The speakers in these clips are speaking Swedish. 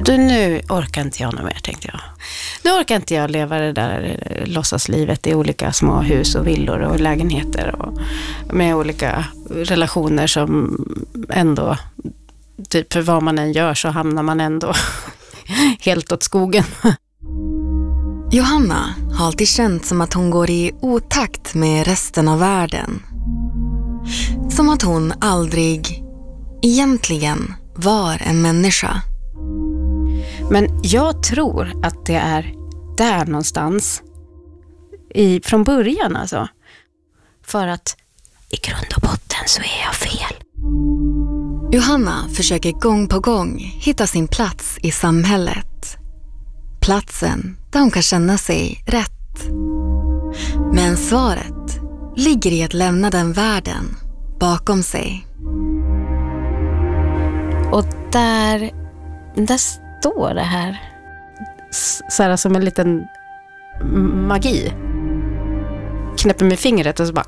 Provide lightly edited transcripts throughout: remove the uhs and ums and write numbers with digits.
Nu orkar inte jag något mer, tänkte jag. Nu orkar inte jag leva det där låtsaslivet i olika små hus och villor och lägenheter och med olika relationer som ändå, typ för vad man än gör så hamnar man ändå helt åt skogen. Johanna har alltid känt som att hon går i otakt med resten av världen. Som att hon aldrig egentligen var en människa. Men jag tror att det är där någonstans från början alltså. För att i grund och botten så är jag fel. Johanna försöker gång på gång hitta sin plats i samhället. Platsen där hon kan känna sig rätt. Men svaret ligger i att lämna den världen bakom sig. Och där står det här så här som en liten magi. Knäpper med fingret och så bara...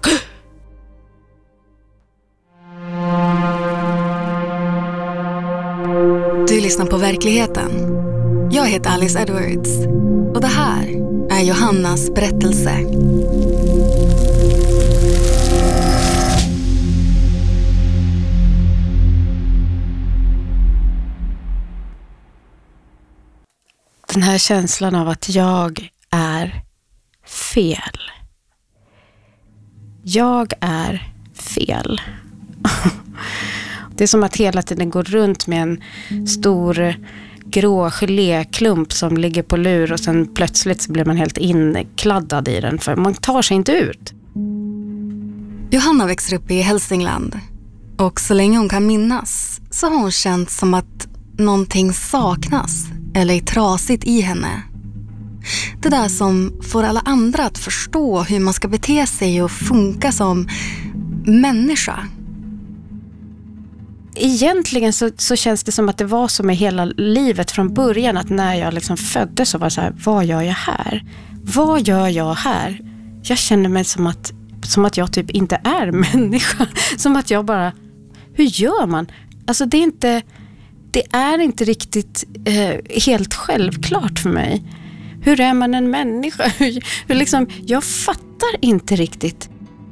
Du lyssnar på Verkligheten. Jag heter Alice Edwards och det här är Johannas berättelse. Den här känslan av att jag är fel. Jag är fel. Det är som att hela tiden gå runt med en stor grå geléklump som ligger på lur och sen plötsligt så blir man helt inkladdad i den för man tar sig inte ut. Johanna växer upp i Hälsingland och så länge hon kan minnas så har hon känt som att någonting saknas eller är trasigt i henne. Det där som får alla andra att förstå hur man ska bete sig och funka som människa. Egentligen så känns det som att det var så med hela livet från början att när jag liksom föddes så var det så här, vad gör jag här? Vad gör jag här? Jag känner mig som att jag typ inte är människa. Som att jag bara, hur gör man? Alltså det är inte riktigt helt självklart för mig. Hur är man en människa? Hur liksom, jag fattar inte riktigt.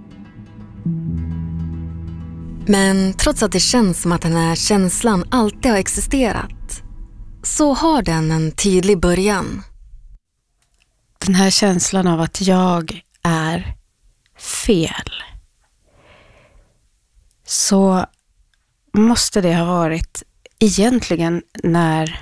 Men trots att det känns som att den här känslan alltid har existerat så har den en tydlig början. Den här känslan av att jag är fel. Så måste det ha varit egentligen när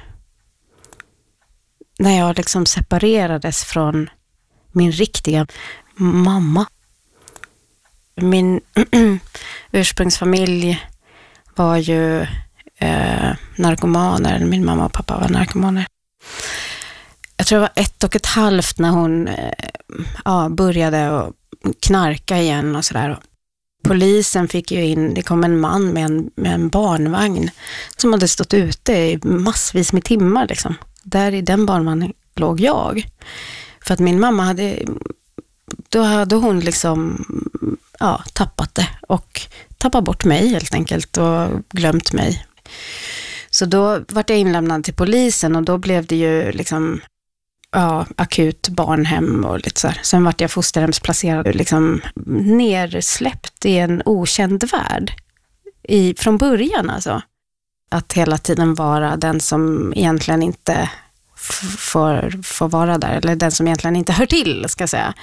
jag liksom separerades från min riktiga mamma. Min ursprungsfamilj var ju narkomaner. Min mamma och pappa var narkomaner. Jag tror det var 1,5 när hon började att knarka igen och sådär. Polisen fick ju in, det kom en man med en barnvagn som hade stått ute i massvis med timmar liksom. Där i den barnvagnen låg jag. För att min mamma då hade hon liksom tappat det och tappat bort mig helt enkelt och glömt mig. Så då var jag inlämnad till polisen och då blev det ju liksom akut barnhem och lite så här. Sen var jag fosterhemsplacerad liksom nersläppt i en okänd värld från början alltså. Att hela tiden vara den som egentligen inte får vara där eller den som egentligen inte hör till, ska jag säga.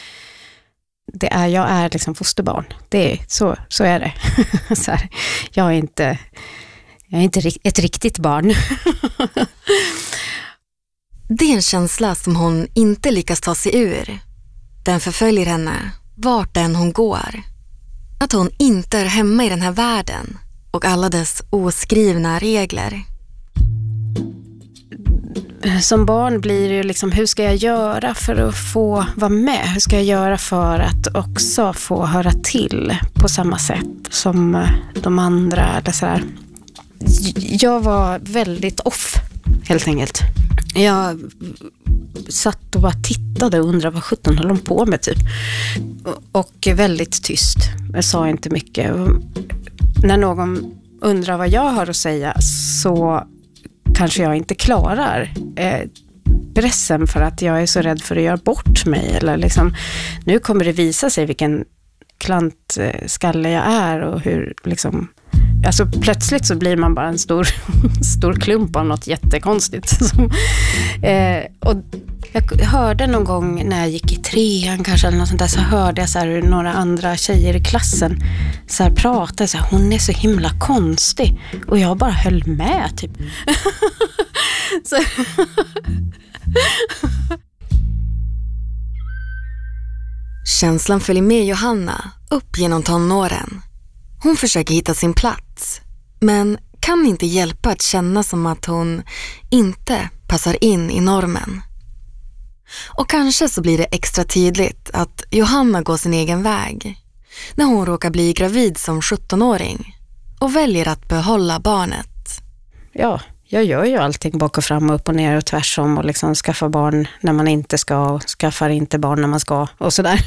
Jag är liksom fosterbarn. Det är så är det. Så här, jag är inte ett riktigt barn. Det är en känsla som hon inte lyckas ta sig ur. Den förföljer henne vart än hon går. Att hon inte är hemma i den här världen och alla dess oskrivna regler. Som barn blir det ju liksom, hur ska jag göra för att få vara med? Hur ska jag göra för att också få höra till på samma sätt som de andra? Eller så här. Jag var väldigt off, helt enkelt. Jag satt och bara tittade och undrade vad 17 höll de på med typ. Och väldigt tyst. Jag sa inte mycket. När någon undrar vad jag har att säga så kanske jag inte klarar pressen för att jag är så rädd för att göra bort mig. Eller liksom, nu kommer det visa sig vilken klantskalle jag är och hur liksom, alltså plötsligt så blir man bara en stor klump av något jättekonstigt. Och jag hörde någon gång när jag gick i 3:an kanske eller något sånt där, så hörde jag så här hur några andra tjejer i klassen så här pratade så här, hon är så himla konstig, och jag bara höll med typ. Så. Känslan följer med Johanna upp genom tonåren. Hon försöker hitta sin plats, men kan inte hjälpa att känna som att hon inte passar in i normen. Och kanske så blir det extra tydligt att Johanna går sin egen väg när hon råkar bli gravid som 17-åring och väljer att behålla barnet. Ja, jag gör ju allting bak och fram och upp och ner och tvärsom och liksom skaffar barn när man inte ska och skaffar inte barn när man ska och sådär.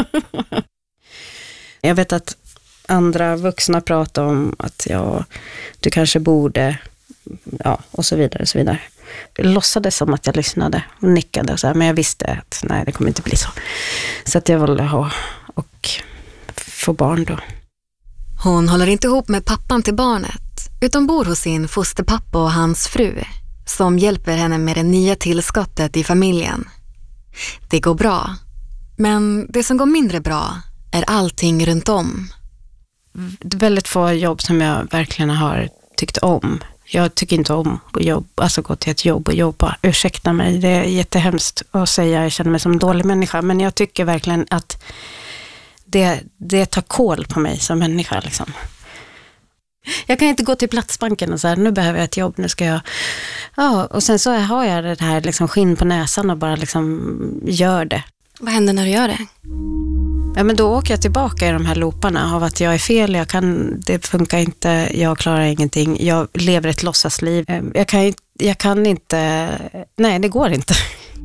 Jag vet att andra vuxna pratar om att du kanske borde, och så vidare och så vidare. Jag låtsades som att jag lyssnade och nickade och så här, men jag visste att nej, det kommer inte bli så. Så att jag ville ha och få barn då. Hon håller inte ihop med pappan till barnet, utan bor hos sin fosterpappa och hans fru, som hjälper henne med det nya tillskottet i familjen. Det går bra, men det som går mindre bra är allting runt om. Det är väldigt få jobb som jag verkligen har tyckt om. Jag tycker inte om att jobba, alltså gå till ett jobb och jobba. Ursäkta mig, det är jättehemskt att säga, jag känner mig som en dålig människa, men jag tycker verkligen att det tar kål på mig som människa liksom. Jag kan inte gå till Platsbanken och säga, nu behöver jag ett jobb, nu ska jag... Ja, och sen så har jag det här liksom skinn på näsan och bara liksom gör det. Vad händer när du gör det? Ja, men då åker jag tillbaka i de här looparna av att jag är fel, det funkar inte, jag klarar ingenting, jag lever ett låtsasliv. Jag kan inte, nej det går inte.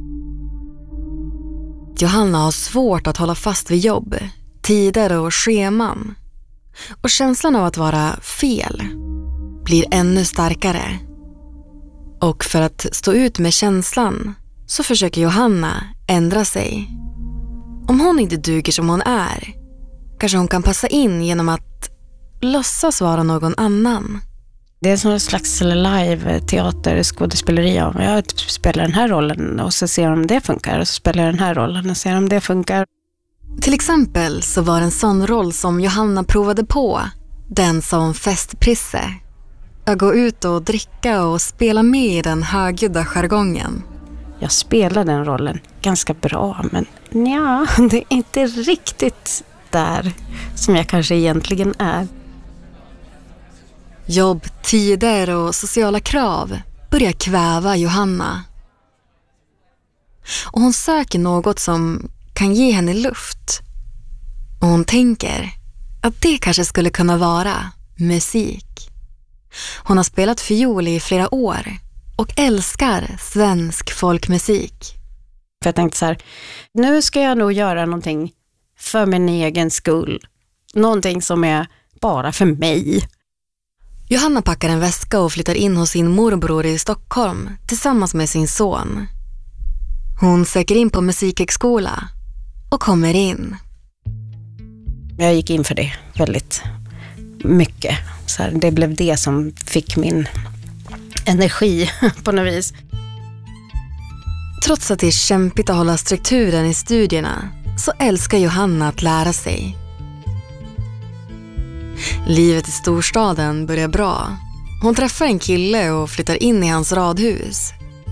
Johanna har svårt att hålla fast vid jobb, tider och scheman. Och känslan av att vara fel blir ännu starkare. Och för att stå ut med känslan så försöker Johanna ändra sig. Om hon inte duger som hon är, kanske hon kan passa in genom att låtsas vara någon annan. Det är en slags live-teater, skådespeleri av. Jag spelar den här rollen och så ser om det funkar. Och så spelar jag den här rollen och ser om det funkar. Till exempel så var en sån roll som Johanna provade på den som festprisse. Att gå ut och dricka och spela med i den högljudda jargongen. Jag spelar den rollen ganska bra, men ja, det är inte riktigt där som jag kanske egentligen är. Jobb, tider och sociala krav börjar kväva Johanna. Och hon söker något som kan ge henne luft. Och hon tänker att det kanske skulle kunna vara musik. Hon har spelat fiol i flera år och älskar svensk folkmusik. För jag tänkte så här, nu ska jag nog göra någonting för min egen skull. Någonting som är bara för mig. Johanna packar en väska och flyttar in hos sin morbror i Stockholm tillsammans med sin son. Hon söker in på musikhögskola och kommer in. Jag gick in för det väldigt mycket. Så här, det blev det som fick min energi på något vis. Trots att det är kämpigt att hålla strukturen i studierna så älskar Johanna att lära sig. Livet i storstaden börjar bra. Hon träffar en kille och flyttar in i hans radhus.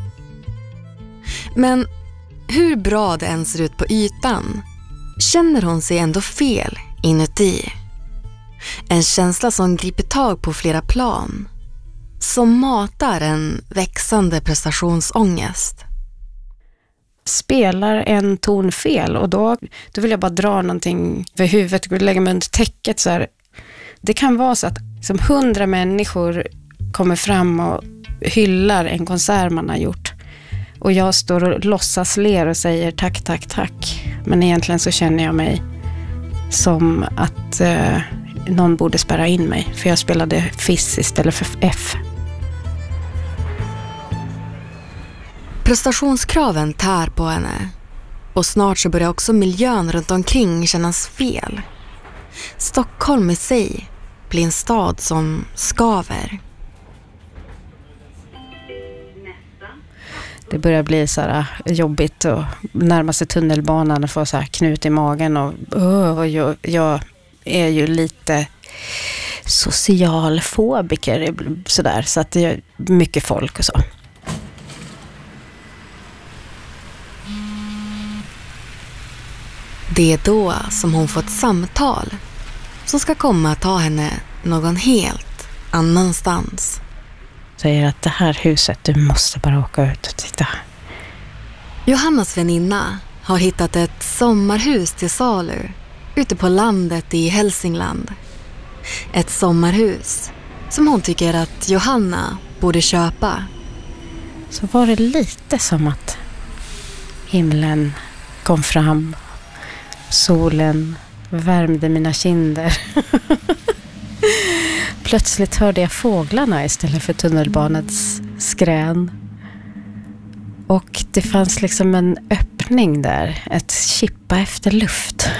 Men hur bra det än ser ut på ytan känner hon sig ändå fel inuti. En känsla som griper tag på flera plan. Som matar en växande prestationsångest. Spelar en ton fel och då vill jag bara dra någonting för huvudet och lägga mig under täcket så här. Det kan vara så att som 100 människor kommer fram och hyllar en konsert man har gjort. Och jag står och låtsas ler och säger tack, tack, tack. Men egentligen så känner jag mig som att någon borde spärra in mig. För jag spelade Fiss istället för F. Prestationskraven tär på henne. Och snart så börjar också miljön runt omkring kännas fel. Stockholm i sig blir en stad som skaver. Det börjar bli så här jobbigt och närma sig tunnelbanan och få så här knut i magen. Och jag är ju lite socialfobiker sådär, så att det är mycket folk och så. Det är då som hon får ett samtal som ska komma att ta henne någon helt annanstans. Säger att det här huset, du måste bara åka ut och titta. Johannas väninna har hittat ett sommarhus till salu ute på landet i Hälsingland. Ett sommarhus som hon tycker att Johanna borde köpa. Så var det lite som att himlen kom fram. Solen värmde mina kinder. Plötsligt hörde jag fåglarna istället för tunnelbanets skrän. Och det fanns liksom en öppning där. Ett kippa efter luft.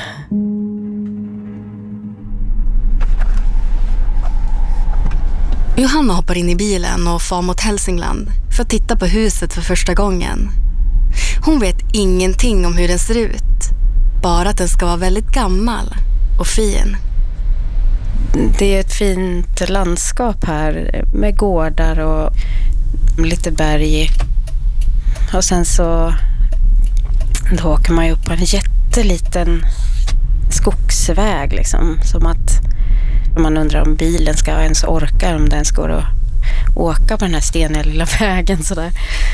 Johanna hoppar in i bilen och far mot Hälsingland för att titta på huset för första gången. Hon vet ingenting om hur den ser ut. Bara att den ska vara väldigt gammal och fin. Det är ett fint landskap här med gårdar och lite berg. Och sen så då åker man ju upp på en jätteliten skogsväg liksom. Som att man undrar om bilen ska ens orka, om den ens går att åka på den här steniga lilla vägen sådär.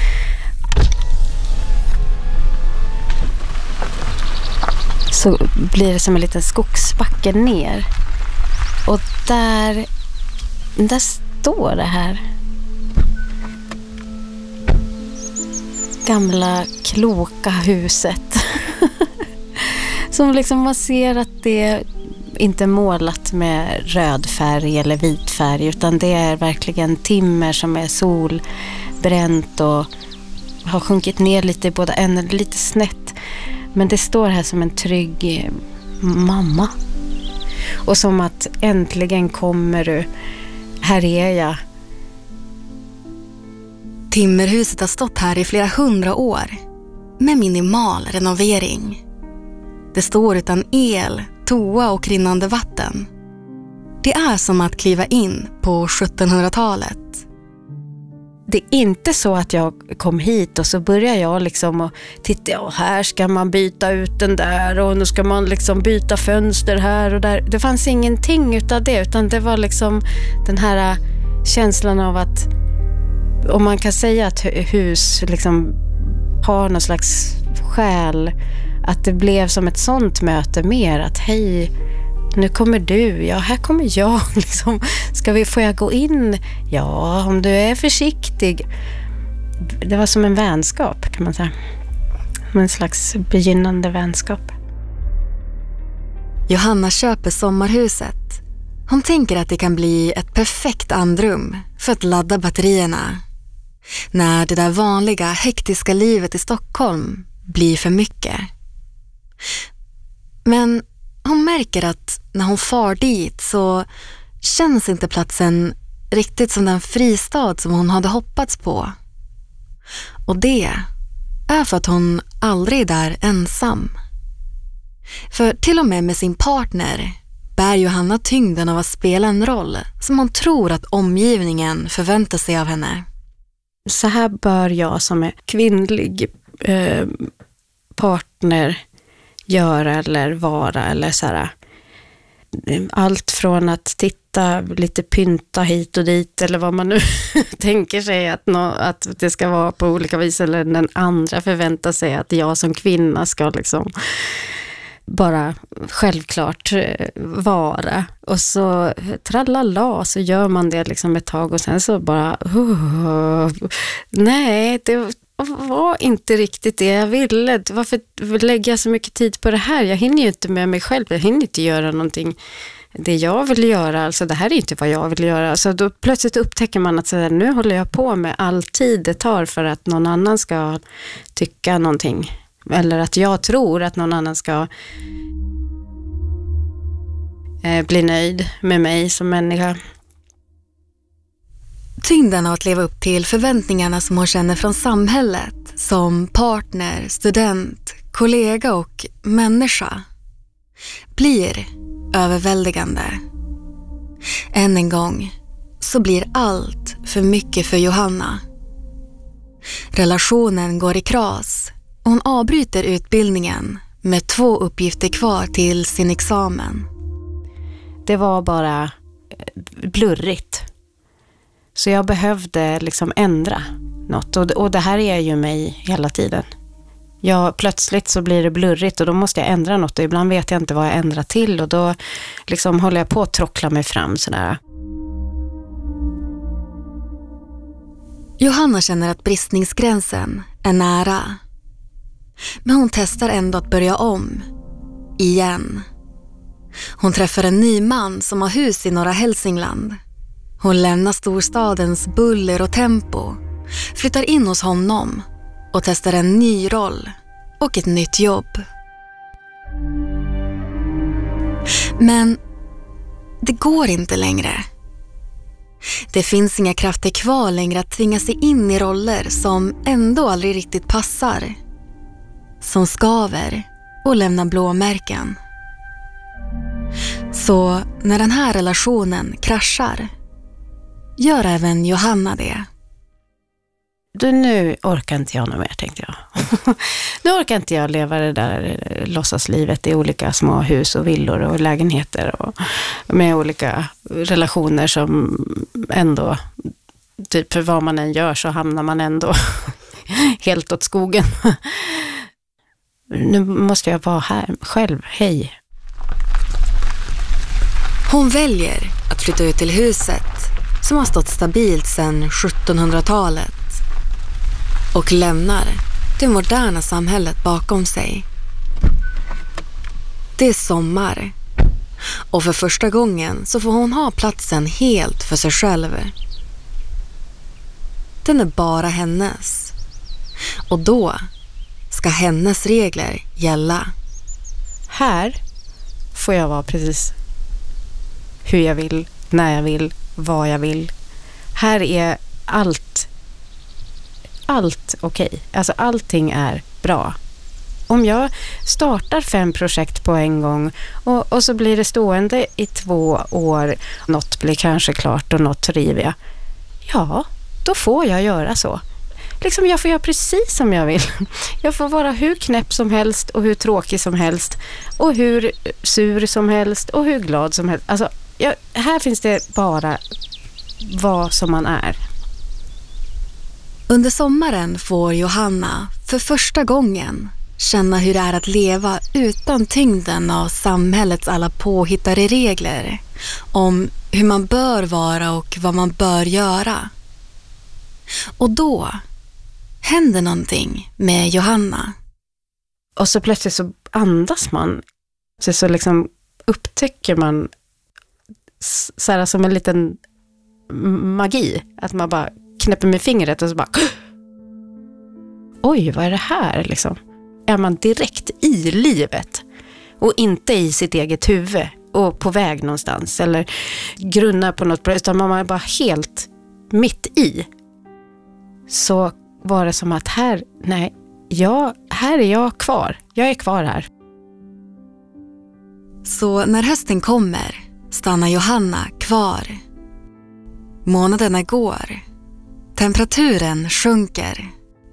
Så blir det som en liten skogsbacke ner. Och där står det här gamla kloka huset. Som liksom man ser att det inte är målat med röd färg eller vit färg, utan det är verkligen timmer som är solbränt och har sjunkit ner lite i båda änden, lite snett. Men det står här som en trygg mamma. Och som att äntligen kommer du. Här är jag. Timmerhuset har stått här i flera 100 år. Med minimal renovering. Det står utan el, toa och rinnande vatten. Det är som att kliva in på 1700-talet. Det är inte så att jag kom hit och så börjar jag liksom och titta, ja, här ska man byta ut den där och nu ska man liksom byta fönster här och där. Det fanns ingenting utav det, utan det var liksom den här känslan av att, om man kan säga att hus liksom har någon slags själ, att det blev som ett sånt möte mer, att hej, nu kommer du, ja här kommer jag liksom. Får jag gå in? Ja, om du är försiktig. Det var som en vänskap, kan man säga. En slags begynnande vänskap. Johanna köper sommarhuset. Hon tänker att det kan bli ett perfekt andrum för att ladda batterierna. När det där vanliga, hektiska livet i Stockholm blir för mycket. Men hon märker att när hon far dit så känns inte platsen riktigt som den fristad som hon hade hoppats på. Och det är för att hon aldrig är där ensam. För till och med sin partner bär Johanna tyngden av att spela en roll som hon tror att omgivningen förväntar sig av henne. Så här bör jag som är kvinnlig partner göra eller vara, eller så här. Allt från att titta, lite pynta hit och dit, eller vad man nu tänker sig att det ska vara på olika vis, eller den andra förväntar sig att jag som kvinna ska liksom bara självklart vara. Och så trallala, så gör man det liksom ett tag och sen så bara nej, det var inte riktigt det jag ville. Varför lägger jag så mycket tid på det här? Jag hinner ju inte med mig själv. Jag hinner inte göra någonting det jag vill göra, alltså det här är inte vad jag vill göra. Alltså då plötsligt upptäcker man att så här, nu håller jag på med all tid det tar för att någon annan ska tycka någonting. Eller att jag tror att någon annan ska bli nöjd med mig som människa. Tyngden av att leva upp till förväntningarna som hon känner från samhället, som partner, student, kollega och människa, blir överväldigande. Än en gång så blir allt för mycket för Johanna. Relationen går i kras och hon avbryter utbildningen med 2 uppgifter kvar till sin examen. Det var bara blurrigt. Så jag behövde liksom ändra något. Och det här är ju mig hela tiden. Plötsligt så blir det blurrigt och då måste jag ändra något. Och ibland vet jag inte vad jag ändrar till. Och då liksom håller jag på att trockla mig fram sådär. Johanna känner att bristningsgränsen är nära. Men hon testar ändå att börja om. Igen. Hon träffar en ny man som har hus i norra Hälsingland. Hon lämnar storstadens buller och tempo, flyttar in hos honom och testar en ny roll och ett nytt jobb. Men det går inte längre. Det finns inga krafter kvar längre att tvinga sig in i roller som ändå aldrig riktigt passar. Som skaver och lämnar blåmärken. Så när den här relationen kraschar gör även Johanna det. Nu orkar inte jag något mer, tänkte jag. Nu orkar inte jag leva det där låtsaslivet i olika små hus och villor och lägenheter och med olika relationer som ändå, typ för vad man än gör så hamnar man ändå helt åt skogen. Nu måste jag vara här själv, hej. Hon väljer att flytta ut till huset som har stått stabilt sedan 1700-talet och lämnar det moderna samhället bakom sig. Det är sommar och för första gången så får hon ha platsen helt för sig själv. Den är bara hennes och då ska hennes regler gälla. Här får jag vara precis hur jag vill, när jag vill, vad jag vill. Här är allt okej. Alltså allting är bra. Om jag startar 5 projekt på en gång och så blir det stående i 2 år, något blir kanske klart och något river jag. Ja, då får jag göra så. Liksom jag får göra precis som jag vill. Jag får vara hur knäpp som helst och hur tråkig som helst och hur sur som helst och hur glad som helst. Alltså, här finns det bara vad som man är. Under sommaren får Johanna för första gången känna hur det är att leva utan tyngden av samhällets alla påhittade regler om hur man bör vara och vad man bör göra. Och då händer någonting med Johanna. Och så plötsligt så andas man. Så liksom upptäcker man så här som en liten magi. Att man bara knäpper med fingret och så bara oj, vad är det här liksom? Är man direkt i livet och inte i sitt eget huvud och på väg någonstans eller grunnar på något, utan man är bara helt mitt i. Så var det som att här är jag kvar. Jag är kvar här. Så när hösten kommer stannar Johanna kvar. Månaderna går. Temperaturen sjunker.